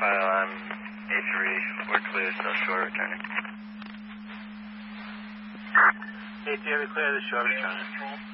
I'm A3. We're clear, so short returning. A3, we clear the short returning.